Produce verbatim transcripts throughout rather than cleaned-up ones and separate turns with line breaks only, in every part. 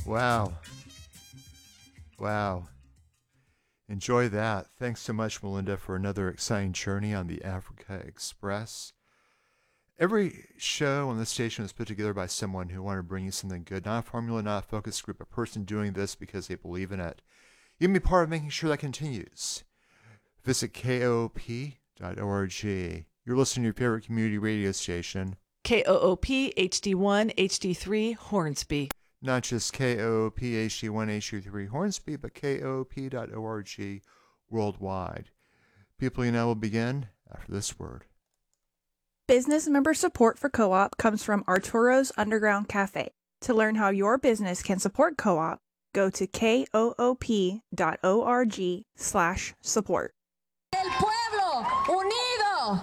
Wow. Wow. Enjoy that. Thanks so much, Melinda, for another exciting journey on the Africa Express. Every show on this station is put together by someone who wanted to bring you something good, not a formula, not a focus group, a person doing this because they believe in it. You can be part of making sure that continues. Visit K O O P dot org. You're listening to your favorite community radio station.
K O O P H D one H D three Hornsby.
Not just K O O P H D one H D three Hornsby, but K O O P dot org worldwide. People You Know will begin after this word.
Business member support for Co-op comes from Arturo's Underground Cafe. To learn how your business can support Co-op, go to K O O P dot org slash support.
El pueblo unido.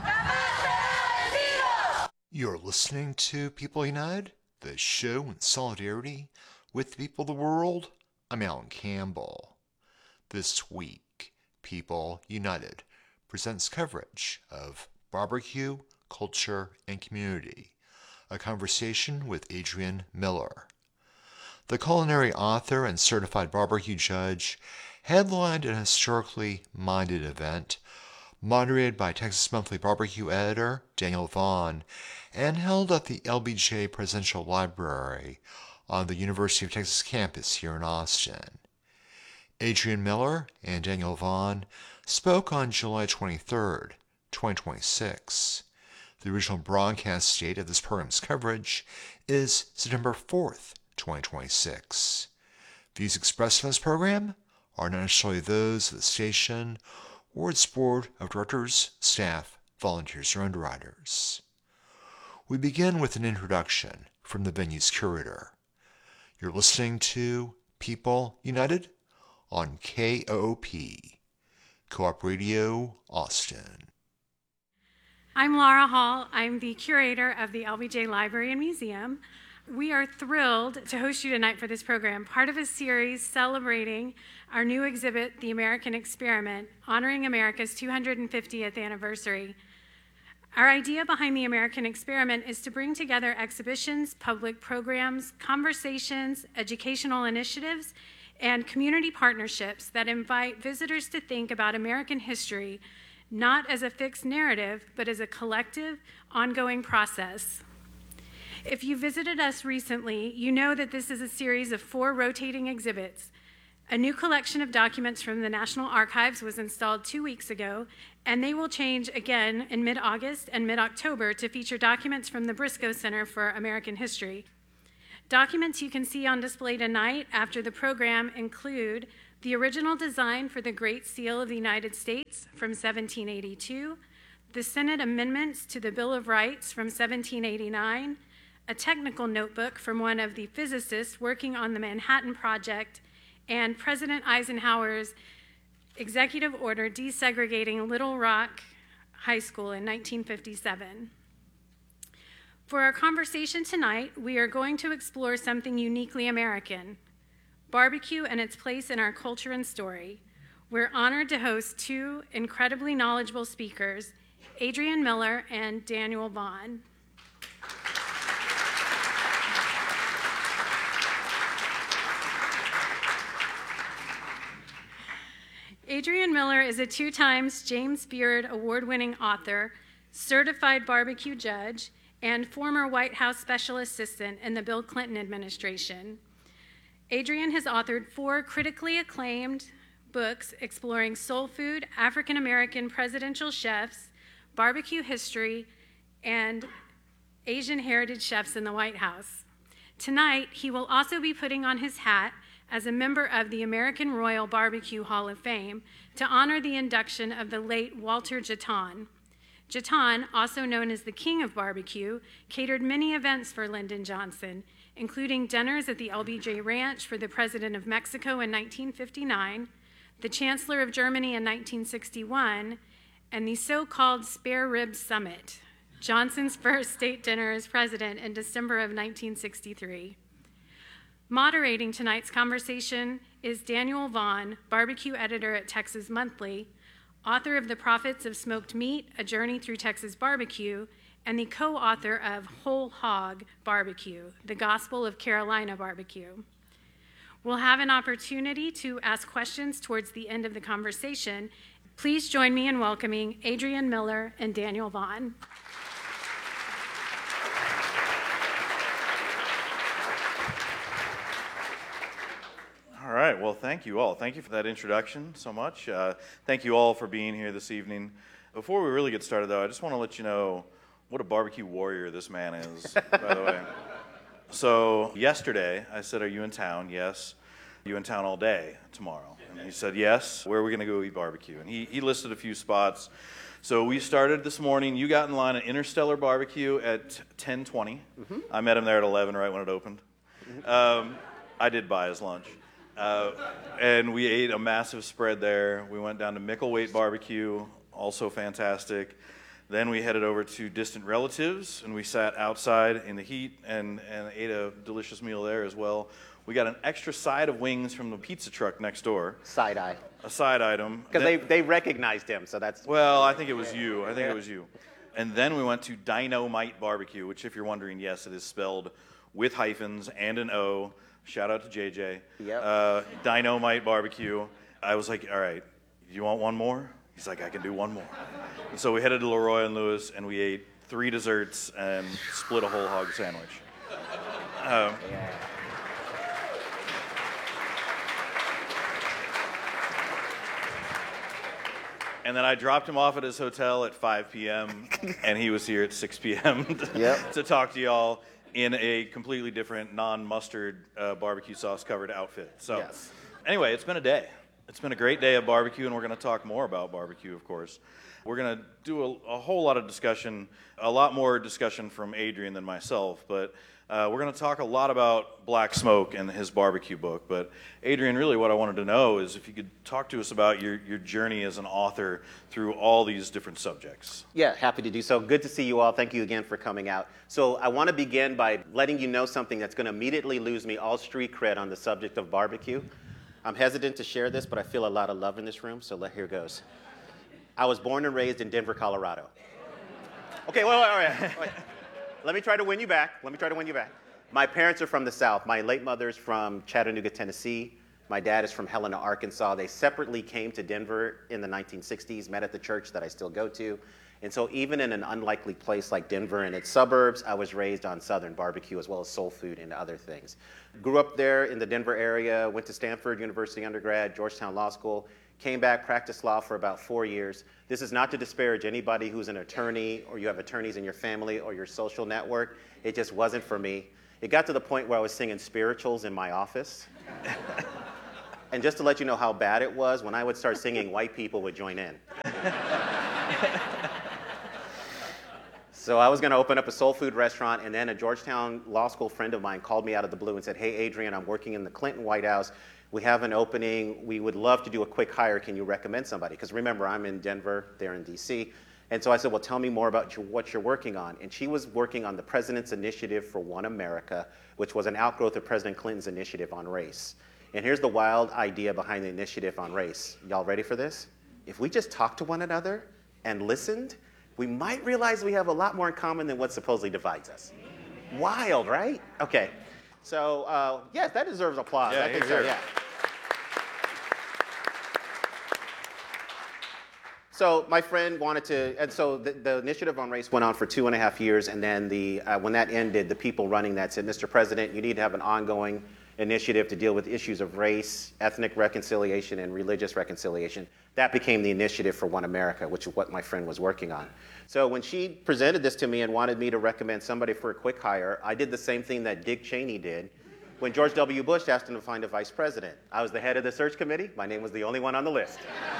You're listening to People United, the show in solidarity with the people of the world. I'm Alan Campbell. This week, People United presents coverage of barbecue, culture, and community, a conversation with Adrian Miller. The culinary author and certified barbecue judge headlined an historically minded event moderated by Texas Monthly barbecue editor Daniel Vaughn and held at the L B J Presidential Library on the University of Texas campus here in Austin. Adrian Miller and Daniel Vaughn spoke on July twenty-third, twenty twenty-six. The original broadcast date of this program's coverage is September fourth, twenty twenty-six. Views expressed in this program are not necessarily those of the station or its board of directors, staff, volunteers, or underwriters. We begin with an introduction from the venue's curator. You're listening to People United on K O O P, Co-op Radio, Austin.
I'm Laura Hall. I'm the curator of the L B J Library and Museum. We are thrilled to host you tonight for this program, part of a series celebrating our new exhibit, The American Experiment, honoring America's two hundred fiftieth anniversary. Our idea behind The American Experiment is to bring together exhibitions, public programs, conversations, educational initiatives, and community partnerships that invite visitors to think about American history not as a fixed narrative, but as a collective, ongoing process. If you visited us recently, you know that this is a series of four rotating exhibits. A new collection of documents from the National Archives was installed two weeks ago, and they will change again in mid-August and mid-October to feature documents from the Briscoe Center for American History. Documents you can see on display tonight after the program include the original design for the Great Seal of the United States from seventeen eighty-two, the Senate amendments to the Bill of Rights from seventeen eighty-nine, a technical notebook from one of the physicists working on the Manhattan Project, and President Eisenhower's executive order desegregating Little Rock High School in nineteen fifty-seven. For our conversation tonight, we are going to explore something uniquely American, barbecue and its place in our culture and story. We're honored to host two incredibly knowledgeable speakers, Adrian Miller and Daniel Vaughn. Adrian Miller is a two times James Beard award-winning author, certified barbecue judge, and former White House special assistant in the Bill Clinton administration. Adrian has authored four critically acclaimed books exploring soul food, African-American presidential chefs, barbecue history, and Asian heritage chefs in the White House. Tonight, he will also be putting on his hat as a member of the American Royal Barbecue Hall of Fame to honor the induction of the late Walter Jetton. Jetton, also known as the King of Barbecue, catered many events for Lyndon Johnson, including dinners at the L B J Ranch for the President of Mexico in nineteen fifty-nine, the Chancellor of Germany in nineteen sixty-one, and the so-called Spare Rib Summit, Johnson's first state dinner as president in December of nineteen sixty-three. Moderating tonight's conversation is Daniel Vaughn, barbecue editor at Texas Monthly, author of The Prophets of Smoked Meat, A Journey Through Texas Barbecue, and the co-author of Whole Hog Barbecue, The Gospel of Carolina Barbecue. We'll have an opportunity to ask questions towards the end of the conversation. Please join me in welcoming Adrian Miller and Daniel Vaughn.
All right, well, thank you all. Thank you for that introduction so much. Uh, thank you all for being here this evening. Before we really get started, though, I just want to let you know what a barbecue warrior this man is, by the way. So yesterday, I said, are you in town? Yes. Are you in town all day tomorrow? And he said, yes. Where are we going to go eat barbecue? And he, he listed a few spots. So we started this morning. You got in line at Interstellar Barbecue at ten twenty. Mm-hmm. I met him there at eleven, right when it opened. Mm-hmm. Um, I did buy his lunch. Uh, and we ate a massive spread there. We went down to Micklethwait Barbecue, also fantastic. Then we headed over to Distant Relatives, and we sat outside in the heat and, and ate a delicious meal there as well. We got an extra side of wings from the pizza truck next door.
Side eye.
A side item.
Because they, they recognized him, so that's...
Well, I think it was you. I think yeah. it was you. And then we went to Dynamite Barbecue, which, if you're wondering, yes, it is spelled with hyphens and an O. Shout out to J J.
Yep.
Uh, Dynamite Barbecue. I was like, all right, you want one more? He's like, I can do one more. And so we headed to Leroy and Lewis, and we ate three desserts and split a whole hog sandwich. Um,
yeah.
And then I dropped him off at his hotel at five p.m., and he was here at six p.m. to,
yep.
to talk to y'all in a completely different non-mustard uh, barbecue sauce covered outfit. So
yes.
Anyway, it's been a day. It's been a great day of barbecue, and we're going to talk more about barbecue, of course. We're going to do a, a whole lot of discussion, a lot more discussion from Adrian than myself, but uh, we're going to talk a lot about Black Smoke and his barbecue book. But Adrian, really what I wanted to know is if you could talk to us about your, your journey as an author through all these different subjects.
Yeah, happy to do so. Good to see you all. Thank you again for coming out. So I want to begin by letting you know something that's going to immediately lose me all street cred on the subject of barbecue. I'm hesitant to share this, but I feel a lot of love in this room, so let, here goes. I was born and raised in Denver, Colorado. Okay, wait, wait, wait, wait. Let me try to win you back. Let me try to win you back. My parents are from the South. My late mother's from Chattanooga, Tennessee. My dad is from Helena, Arkansas. They separately came to Denver in the nineteen sixties, met at the church that I still go to. And so even in an unlikely place like Denver and its suburbs, I was raised on Southern barbecue as well as soul food and other things. Grew up there in the Denver area, went to Stanford University undergrad, Georgetown Law School, came back, practiced law for about four years. This is not to disparage anybody who's an attorney or you have attorneys in your family or your social network. It just wasn't for me. It got to the point where I was singing spirituals in my office. And just to let you know how bad it was, when I would start singing, white people would join in. So I was going to open up a soul food restaurant, and then a Georgetown Law School friend of mine called me out of the blue and said, hey, Adrian, I'm working in the Clinton White House. We have an opening. We would love to do a quick hire. Can you recommend somebody? Because remember, I'm in Denver, they're in D C. And so I said, well, tell me more about your, what you're working on. And she was working on the President's Initiative for One America, which was an outgrowth of President Clinton's initiative on race. And here's the wild idea behind the initiative on race. Y'all ready for this? If we just talked to one another and listened, we might realize we have a lot more in common than what supposedly divides us. Wild, right? Okay. So, uh, yes, that deserves applause.
Yeah,
I think
here,
so,
here.
yeah. So my friend wanted to, and so the, the initiative on race went on for two and a half years, and then the uh, when that ended, the people running that said, Mister President, you need to have an ongoing initiative to deal with issues of race, ethnic reconciliation, and religious reconciliation. That became the Initiative for One America, which is what my friend was working on. So when she presented this to me and wanted me to recommend somebody for a quick hire, I did the same thing that Dick Cheney did when George W. Bush asked him to find a vice president. I was the head of the search committee. My name was the only one on the list.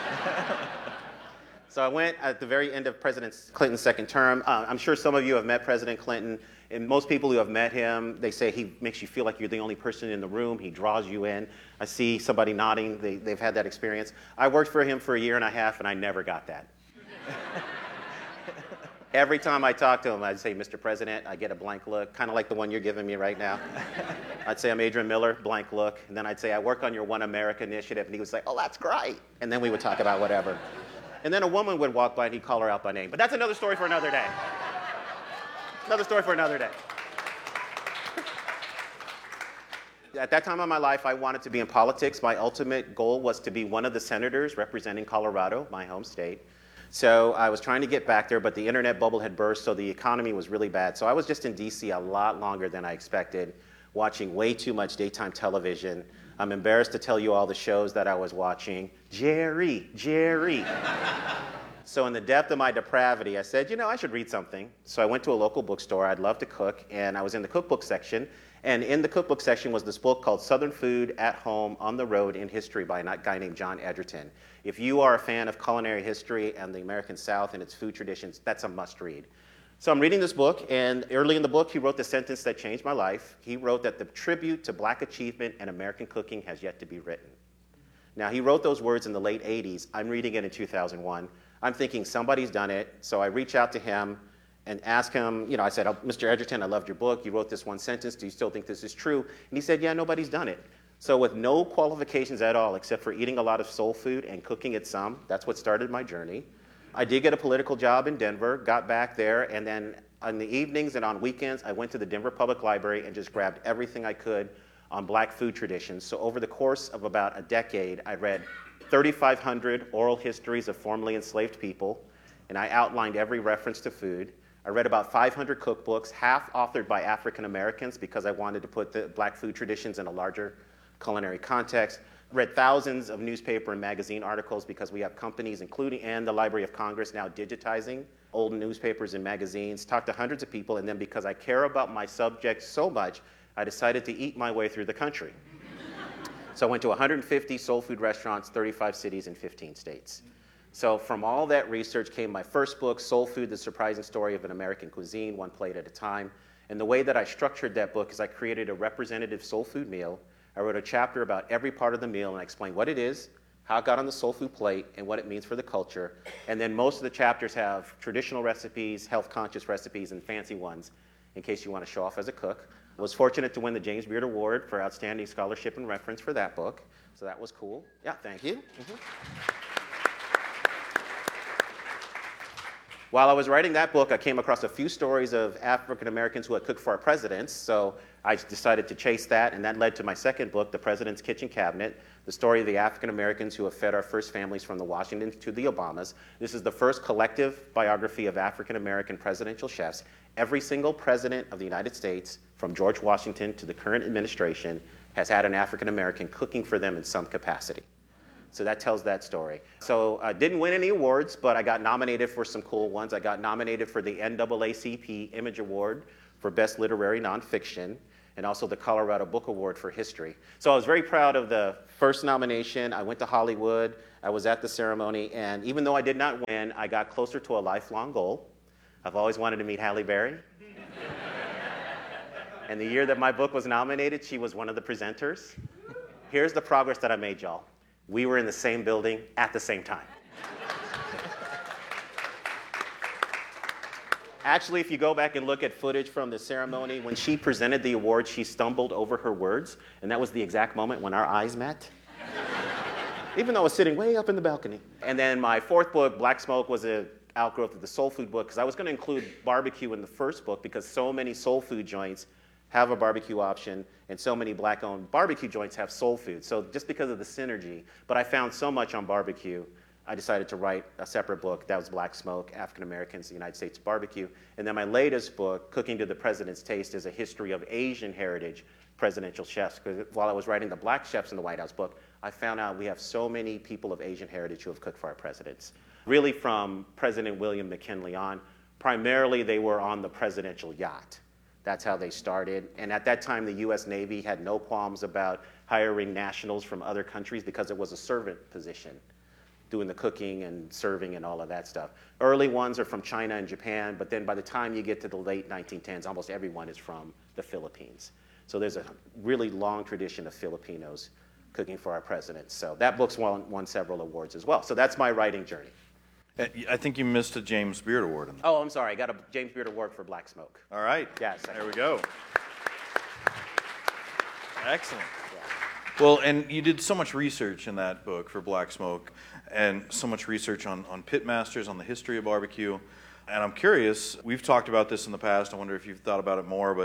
So I went at the very end of President Clinton's second term. Uh, I'm sure some of you have met President Clinton. And most people who have met him, they say he makes you feel like you're the only person in the room. He draws you in. I see somebody nodding. They, they've had that experience. I worked for him for a year and a half, and I never got that. Every time I talk to him, I'd say, Mister President, I get a blank look, kind of like the one you're giving me right now. I'd say, I'm Adrian Miller, blank look. And then I'd say, I work on your One America initiative. And he would say, oh, that's great. And then we would talk about whatever. And then a woman would walk by, and he'd call her out by name. But that's another story for another day. Another story for another day. At that time of my life, I wanted to be in politics. My ultimate goal was to be one of the senators representing Colorado, my home state. So I was trying to get back there, but the internet bubble had burst, so the economy was really bad. So I was just in D C a lot longer than I expected, watching way too much daytime television. I'm embarrassed to tell you all the shows that I was watching. Jerry, Jerry. So in the depth of my depravity, I said, you know, I should read something. So I went to a local bookstore. I'd love to cook, and I was in the cookbook section. And in the cookbook section was this book called Southern Food at Home, On the Road in History by a guy named John Edgerton. If you are a fan of culinary history and the American South and its food traditions, that's a must read. So I'm reading this book, and early in the book, he wrote the sentence that changed my life. He wrote that the tribute to black achievement and American cooking has yet to be written. Now, he wrote those words in the late eighties. I'm reading it in two thousand one. I'm thinking somebody's done it, so I reach out to him and ask him, you know, I said, oh, Mister Edgerton, I loved your book. You wrote this one sentence. Do you still think this is true? And he said, yeah, nobody's done it. So with no qualifications at all, except for eating a lot of soul food and cooking it some, that's what started my journey. I did get a political job in Denver, got back there, and then on the evenings and on weekends, I went to the Denver Public Library and just grabbed everything I could on black food traditions. So over the course of about a decade, I read thirty-five hundred oral histories of formerly enslaved people, and I outlined every reference to food. I read about five hundred cookbooks, half authored by African Americans because I wanted to put the black food traditions in a larger culinary context. Read thousands of newspaper and magazine articles because we have companies, including and the Library of Congress, now digitizing old newspapers and magazines. Talked to hundreds of people, and then because I care about my subject so much, I decided to eat my way through the country. So I went to one hundred fifty soul food restaurants, thirty-five cities, and fifteen states. So from all that research came my first book, Soul Food, The Surprising Story of an American Cuisine, One Plate at a Time. And the way that I structured that book is I created a representative soul food meal. I wrote a chapter about every part of the meal, and I explained what it is, how it got on the soul food plate, and what it means for the culture. And then most of the chapters have traditional recipes, health-conscious recipes, and fancy ones, in case you want to show off as a cook. I was fortunate to win the James Beard Award for Outstanding Scholarship and Reference for that book, so that was cool. Yeah, thank you. Mm-hmm. While I was writing that book, I came across a few stories of African Americans who had cooked for our presidents, so I decided to chase that, and that led to my second book, The President's Kitchen Cabinet, the story of the African Americans who have fed our first families from the Washingtons to the Obamas. This is the first collective biography of African American presidential chefs. Every single president of the United States, from George Washington to the current administration, has had an African American cooking for them in some capacity. So that tells that story. So I didn't win any awards, but I got nominated for some cool ones. I got nominated for the N double A C P Image Award for Best Literary Nonfiction, and also the Colorado Book Award for History. So I was very proud of the first nomination. I went to Hollywood. I was at the ceremony, and even though I did not win, I got closer to a lifelong goal. I've always wanted to meet Halle Berry. And the year that my book was nominated, she was one of the presenters. Here's the progress that I made, y'all. We were in the same building at the same time. Actually, if you go back and look at footage from the ceremony, when she presented the award, she stumbled over her words, and that was the exact moment when our eyes met. Even though I was sitting way up in the balcony. And then my fourth book, Black Smoke, was an outgrowth of the soul food book, because I was going to include barbecue in the first book because so many soul food joints have a barbecue option, and so many black-owned barbecue joints have soul food. So just because of the synergy, but I found so much on barbecue, I decided to write a separate book. That was Black Smoke, African Americans, the United States Barbecue. And then my latest book, Cooking to the President's Taste, is a history of Asian heritage presidential chefs. Because while I was writing the Black Chefs in the White House book, I found out we have so many people of Asian heritage who have cooked for our presidents. Really from President William McKinley on. Primarily, they were on the presidential yacht. That's how they started. And at that time, the U S Navy had no qualms about hiring nationals from other countries because it was a servant position, doing the cooking and serving and all of that stuff. Early ones are from China and Japan, but then by the time you get to the late nineteen tens, almost everyone is from the Philippines. So there's a really long tradition of Filipinos cooking for our presidents. So that book's won, won several awards as well. So that's my writing journey.
I think you missed a James Beard Award. In
oh, I'm sorry. I got a James Beard Award for Black Smoke.
All right.
Yes.
There we go. Excellent. Yeah. Well, and you did so much research in that book for Black Smoke, and so much research on, on pit masters, on the history of barbecue. And I'm curious, we've talked about this in the past. I wonder if you've thought about it more, but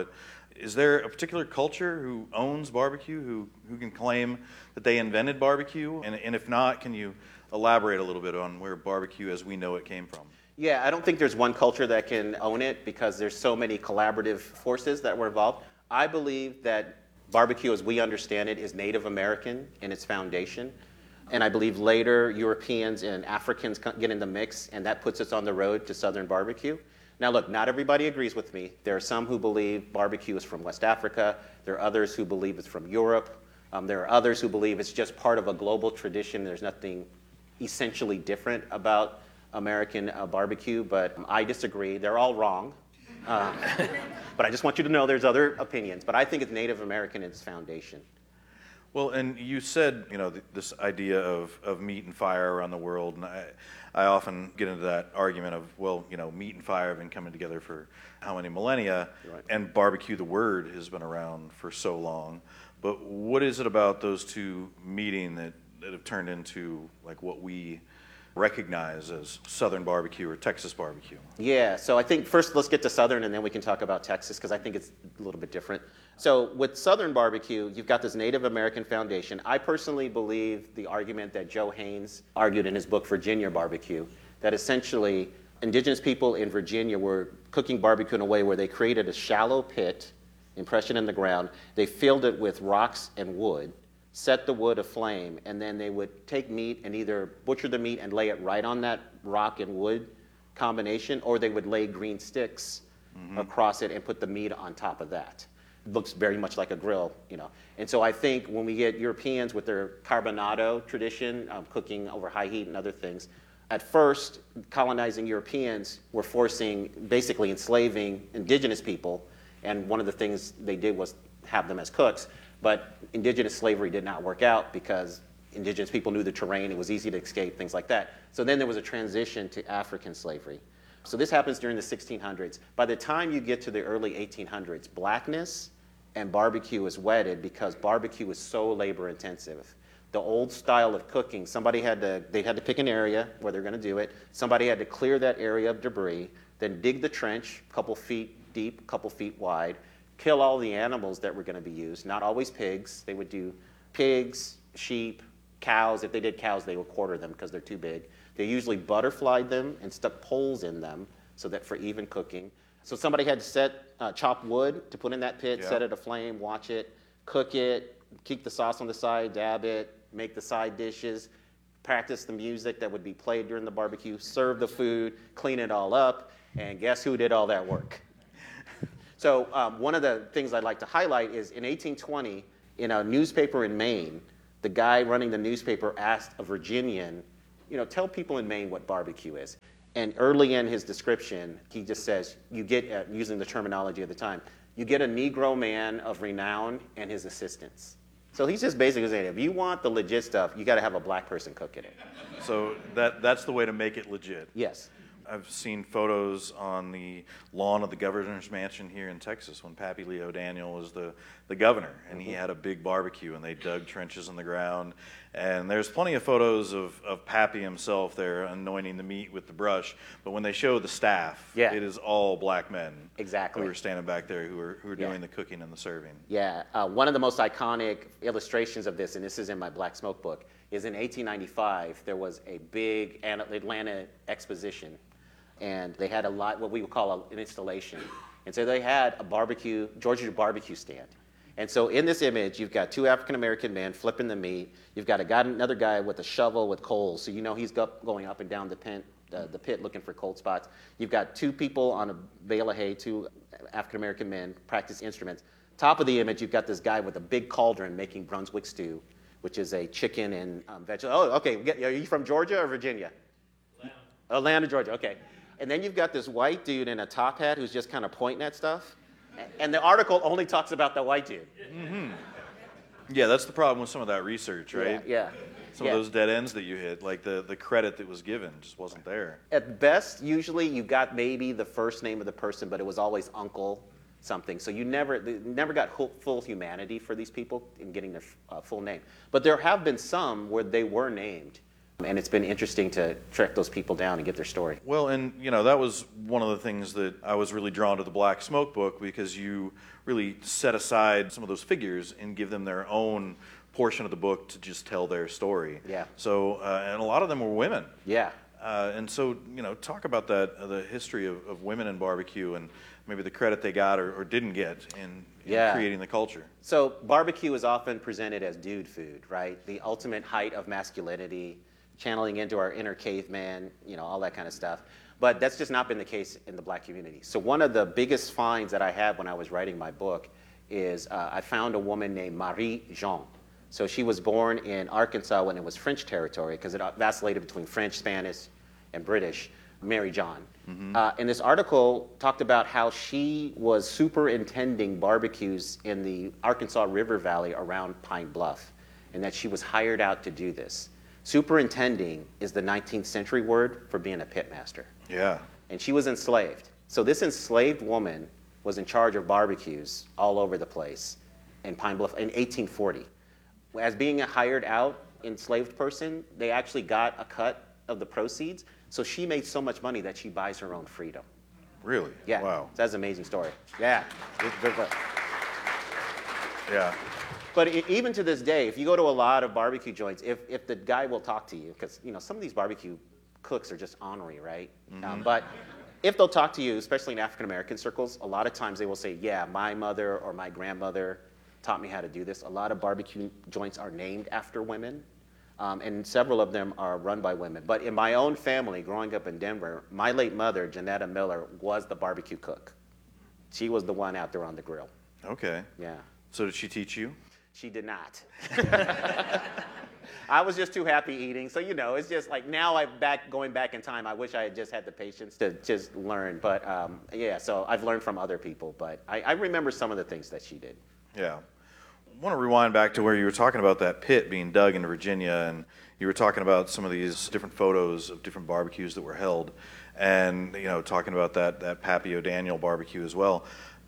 Is there a particular culture who owns barbecue, who, who can claim that they invented barbecue? And, and if not, can you elaborate a little bit on where barbecue as we know it came from?
Yeah, I don't think there's one culture that can own it because there's so many collaborative forces that were involved. I believe that barbecue as we understand it is Native American in its foundation. And I believe later Europeans and Africans get in the mix, and that puts us on the road to Southern barbecue. Now look, not everybody agrees with me. There are some who believe barbecue is from West Africa. There are others who believe it's from Europe. Um, there are others who believe it's just part of a global tradition. There's nothing essentially different about American uh, barbecue, but um, I disagree. They're all wrong. Uh, but I just want you to know there's other opinions. But I think it's Native American in its foundation.
Well, and you said, you know, th- this idea of, of meat and fire around the world, and I, I often get into that argument of, well, you know, meat and fire have been coming together for how many millennia,
Right.
and barbecue, the word, has been around for so long. But what is it about those two meeting that, that have turned into, like, what we recognize as Southern barbecue or Texas barbecue?
Yeah, so I think first let's get to Southern and then we can talk about Texas because I think it's a little bit different. So with Southern barbecue, you've got this Native American foundation. I personally believe the argument that Joe Haynes argued in his book, Virginia Barbecue, that essentially indigenous people in Virginia were cooking barbecue in a way where they created a shallow pit, impression in the ground. They filled it with rocks and wood, set the wood aflame, and then they would take meat and either butcher the meat and lay it right on that rock and wood combination, or they would lay green sticks mm-hmm. across it and put the meat on top of that. It looks very much like a grill, you know. And so I think when we get Europeans with their carbonado tradition, um, cooking over high heat and other things, at first, colonizing Europeans were forcing, basically enslaving indigenous people, and one of the things they did was have them as cooks. But indigenous slavery did not work out because indigenous people knew the terrain, it was easy to escape, things like that. So then there was a transition to African slavery. So this happens during the sixteen hundreds. By the time you get to the early eighteen hundreds, blackness and barbecue is wedded because barbecue is so labor intensive. The old style of cooking, somebody had to, they had to pick an area where they're gonna do it. Somebody had to clear that area of debris, then dig the trench, a couple feet deep, a couple feet wide, kill all the animals that were going to be used, not always pigs. They would do pigs, sheep, cows. If they did cows, they would quarter them because they're too big. They usually butterflied them and stuck poles in them so that for even cooking. So somebody had to set, uh, chop wood to put in that pit,
Yeah.
set it aflame, watch it, cook it, keep the sauce on the side, dab it, make the side dishes, practice the music that would be played during the barbecue, serve the food, clean it all up, and guess who did all that work? So um, one of the things I'd like to highlight is in eighteen twenty, in a newspaper in Maine, the guy running the newspaper asked a Virginian, you know, tell people in Maine what barbecue is. And early in his description, he just says, you get, uh, using the terminology of the time, you get a Negro man of renown and his assistants. So he's just basically saying, if you want the legit stuff, you got to have a black person cooking it.
So that that's the way to make it legit.
Yes.
I've seen photos on the lawn of the governor's mansion here in Texas when Pappy Leo Daniel was the, the governor, and mm-hmm. he had a big barbecue, and they dug trenches in the ground. And there's plenty of photos of, of Pappy himself there anointing the meat with the brush. But when they show the staff,
yeah.
it is all black men
exactly.
who are standing back there who are, who are
yeah.
doing the cooking and the serving.
Yeah, uh, one of the most iconic illustrations of this, and this is in my Black Smoke book, is in eighteen ninety-five, there was a big Atlanta exposition. And they had a lot, what we would call an installation. And so they had a barbecue, Georgia barbecue stand. And so in this image, you've got two African-American men flipping the meat. You've got a guy, another guy with a shovel with coals. So you know he's go, going up and down the pit, uh, the pit looking for cold spots. You've got two people on a bale of hay, two African-American men, practice instruments. Top of the image, you've got this guy with a big cauldron making Brunswick stew, which is a chicken and um, vegetable. Oh, okay. Are you from Georgia or Virginia? Atlanta. Atlanta, Georgia. Okay. And then you've got this white dude in a top hat who's just kind of pointing at stuff. And the article only talks about the white dude.
Mm-hmm. Yeah, that's the problem with some of that research, right?
Yeah. yeah.
Some
yeah.
of those dead ends that you hit, like the, the credit that was given just wasn't there.
At best, usually you got maybe the first name of the person, but it was always uncle something. So you never never got full humanity for these people in getting their uh, full name. But there have been some where they were named. And it's been interesting to track those people down and get their story.
Well, and you know, that was one of the things that I was really drawn to the Black Smoke book, because you really set aside some of those figures and give them their own portion of the book to just tell their story.
Yeah.
So, uh, and a lot of them were women.
Yeah.
Uh, and so, you know, talk about that, uh, the history of, of women in barbecue and maybe the credit they got or, or didn't get in, in
Yeah.
creating the culture.
So barbecue is often presented as dude food, right? The ultimate height of masculinity, channeling into our inner caveman, you know, all that kind of stuff. But that's just not been the case in the Black community. So one of the biggest finds that I had when I was writing my book is uh, I found a woman named Marie Jean. So she was born in Arkansas when it was French territory, because it vacillated between French, Spanish, and British. Mary John. Mm-hmm. Uh, and this article talked about how she was superintending barbecues in the Arkansas River Valley around Pine Bluff, and that she was hired out to do this. Superintending is the nineteenth century word for being a pitmaster.
Yeah.
And she was enslaved. So this enslaved woman was in charge of barbecues all over the place in Pine Bluff in eighteen forty. As being a hired out enslaved person, they actually got a cut of the proceeds. So she made so much money that she buys her own freedom.
Really?
Yeah.
Wow.
That's an amazing story. Yeah.
Yeah.
But it, even to this day, if you go to a lot of barbecue joints, if, if the guy will talk to you, because you know some of these barbecue cooks are just ornery, right? Mm-hmm. Um, but if they'll talk to you, especially in African American circles, a lot of times they will say, yeah, my mother or my grandmother taught me how to do this. A lot of barbecue joints are named after women, um, and several of them are run by women. But in my own family, growing up in Denver, my late mother, Janetta Miller, was the barbecue cook. She was the one out there on the grill.
Okay.
Yeah.
So did she teach you?
She did not. I was just too happy eating. So, you know, it's just like now I'm back, going back in time. I wish I had just had the patience to just learn. But um, yeah, so I've learned from other people. But I, I remember some of the things that she did.
Yeah. I want to rewind back to where you were talking about that pit being dug in Virginia, and you were talking about some of these different photos of different barbecues that were held, and, you know, talking about that, that Pappy O'Daniel barbecue as well.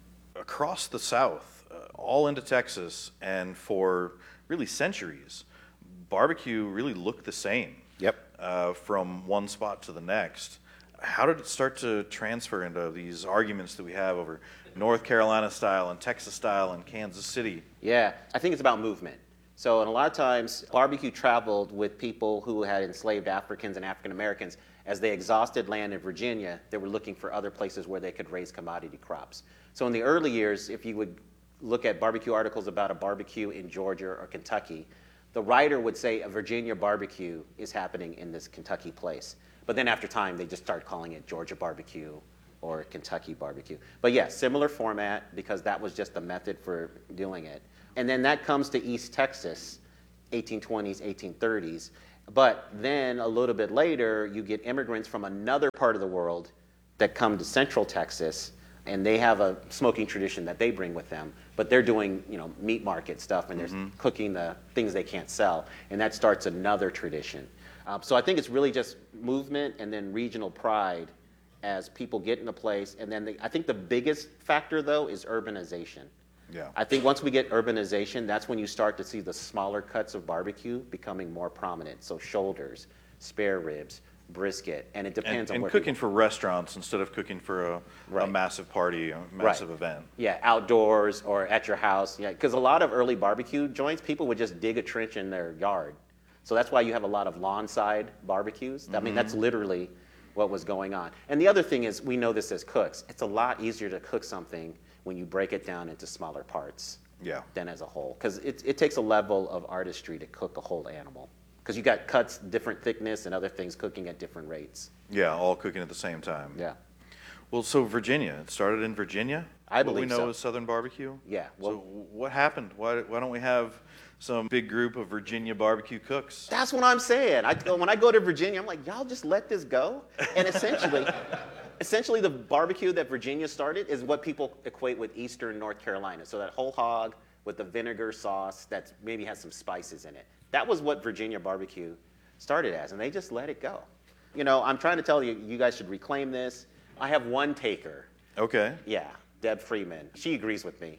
Across the South, uh, all into Texas, and for really centuries, barbecue really looked the same.
Yep.
Uh, from one spot to the next. How did it start to transfer into these arguments that we have over North Carolina style and Texas style and Kansas City?
Yeah, I think it's about movement. So, and a lot of times, barbecue traveled with people who had enslaved Africans and African Americans. As they exhausted land in Virginia, they were looking for other places where they could raise commodity crops. So in the early years, if you would look at barbecue articles about a barbecue in Georgia or Kentucky, the writer would say a Virginia barbecue is happening in this Kentucky place. But then after time, they just start calling it Georgia barbecue or Kentucky barbecue. But yeah, similar format, because that was just the method for doing it. And then that comes to East Texas, eighteen twenties, eighteen thirties. But then a little bit later, you get immigrants from another part of the world that come to Central Texas, and they have a smoking tradition that they bring with them. But they're doing, you know, meat market stuff, and they're mm-hmm. cooking the things they can't sell, and that starts another tradition. Um, so I think it's really just movement and then regional pride as people get in a place. And then the, I think the biggest factor, though, is urbanization.
Yeah.
I think once we get urbanization, that's when you start to see the smaller cuts of barbecue becoming more prominent. So shoulders, spare ribs, brisket, and it depends
and,
on
and
what
cooking
people,
for restaurants instead of cooking for a,
right.
a massive party, a massive
right.
event.
Yeah, outdoors or at your house. Yeah, because a lot of early barbecue joints, people would just dig a trench in their yard. So that's why you have a lot of lawn side barbecues. Mm-hmm. I mean, that's literally what was going on. And the other thing is, we know this as cooks, it's a lot easier to cook something when you break it down into smaller parts
yeah.
than as a whole. Because it, it takes a level of artistry to cook a whole animal. Because you got cuts, different thickness, and other things cooking at different rates.
Yeah, all cooking at the same time.
Yeah.
Well, so Virginia, it started in Virginia?
I believe
What we know
so.
as Southern barbecue?
Yeah. Well,
so what happened? Why, why don't we have some big group of Virginia barbecue cooks?
That's what I'm saying. I, when I go to Virginia, I'm like, y'all just let this go? And essentially, essentially the barbecue that Virginia started is what people equate with Eastern North Carolina. So that whole hog with the vinegar sauce that maybe has some spices in it. That was what Virginia barbecue started as, and they just let it go. You know, I'm trying to tell you, you guys should reclaim this. I have one taker.
Okay.
Yeah, Deb Freeman. She agrees with me.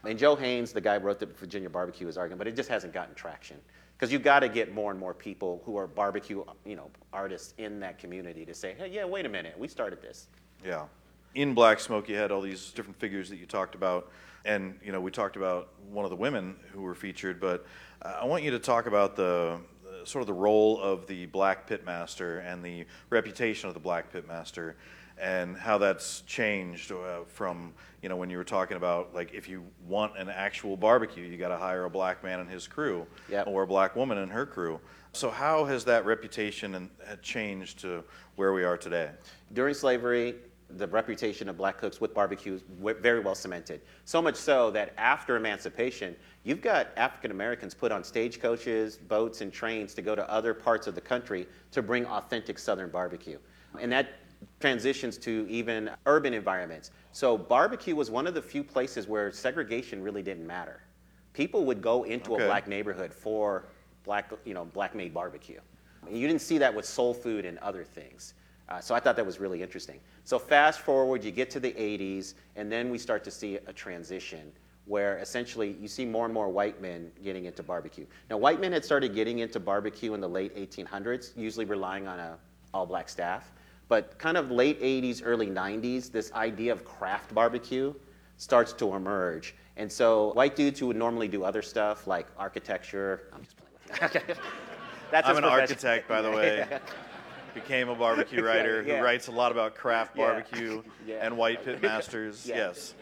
And Joe Haynes, the guy who wrote the Virginia Barbecue, is arguing, but it just hasn't gotten traction. Because you've got to get more and more people who are barbecue, you know, artists in that community to say, hey, yeah, wait a minute, we started this.
Yeah. In Black Smoke, you had all these different figures that you talked about. And, you know, we talked about one of the women who were featured, but uh, I want you to talk about the uh, sort of the role of the Black Pitmaster and the reputation of the Black Pitmaster and how that's changed uh, from, you know, when you were talking about, like, if you want an actual barbecue, you got to hire a black man and his crew,
yep.
or a black woman and her crew. So how has that reputation and, had changed to where we are today?
During slavery, the reputation of black cooks with barbecues were very well cemented. So much so that after emancipation, you've got African Americans put on stagecoaches, boats, and trains to go to other parts of the country to bring authentic Southern barbecue. And that transitions to even urban environments. So barbecue was one of the few places where segregation really didn't matter. People would go into
okay.
a black neighborhood for black, you know, black-made barbecue. And you didn't see that with soul food and other things. Uh, so I thought that was really interesting. So fast forward, you get to the eighties, and then we start to see a transition where essentially you see more and more white men getting into barbecue. Now, white men had started getting into barbecue in the late eighteen hundreds, usually relying on a all-black staff. But kind of late eighties, early nineties, this idea of craft barbecue starts to emerge. And so white dudes who would normally do other stuff like architecture, I'm just playing with that. That's
I'm
his
an
profession.
architect, by the way. Became a barbecue writer
Yeah.
who writes a lot about craft
Yeah.
barbecue
Yeah.
and white pit masters.
Yeah.
Yes.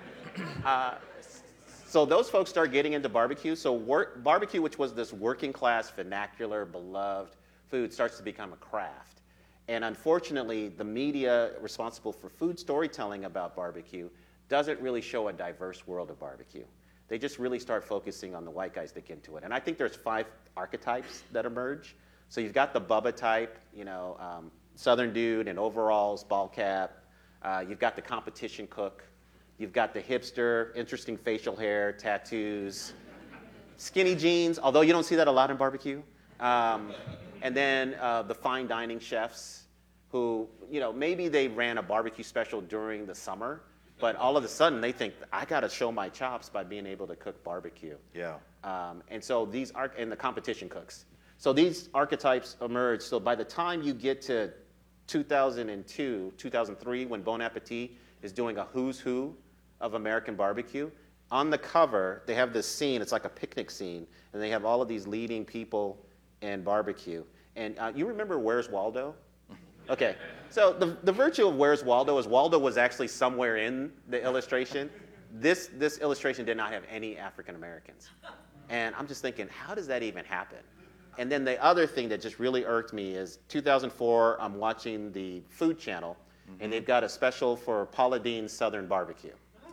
Uh, so those folks start getting into barbecue. So work, barbecue, which was this working class, vernacular, beloved food, starts to become a craft. And unfortunately, the media responsible for food storytelling about barbecue doesn't really show a diverse world of barbecue. They just really start focusing on the white guys that get into it. And I think there's five archetypes that emerge. So you've got the Bubba type, you know, um, Southern dude in overalls, ball cap. Uh, you've got the competition cook. You've got the hipster, interesting facial hair, tattoos, skinny jeans, although you don't see that a lot in barbecue. Um, and then uh, the fine dining chefs who, you know, maybe they ran a barbecue special during the summer, but all of a sudden they think, I got to show my chops by being able to cook barbecue.
Yeah.
Um, and so these are, and the competition cooks. So these archetypes emerge. So by the time you get to two thousand two, two thousand three, when Bon Appetit is doing a who's who of American barbecue, on the cover, they have this scene, it's like a picnic scene, and they have all of these leading people in barbecue. And uh, you remember Where's Waldo? Okay, so the, the virtue of Where's Waldo is Waldo was actually somewhere in the illustration. This, this illustration did not have any African Americans. And I'm just thinking, how does that even happen? And then the other thing that just really irked me is two thousand four, I'm watching the Food Channel, mm-hmm. and they've got a special for Paula Deen's Southern Barbecue.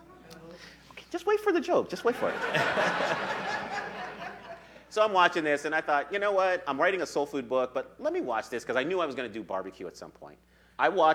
Okay, just wait for the joke, just wait for it. So I'm watching this, and I thought, you know what? I'm writing a soul food book, but let me watch this, because I knew I was going to do barbecue at some point. I watched